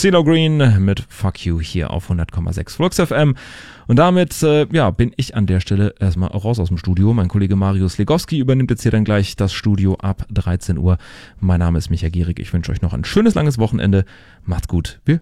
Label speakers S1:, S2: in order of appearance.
S1: CeeLo Green mit Fuck You hier auf 100,6 Flux FM. Und damit bin ich an der Stelle erstmal raus aus dem Studio. Mein Kollege Marius Legowski übernimmt jetzt hier dann gleich das Studio ab 13 Uhr. Mein Name ist Micha Gierig. Ich wünsche euch noch ein schönes, langes Wochenende. Macht's gut. Wir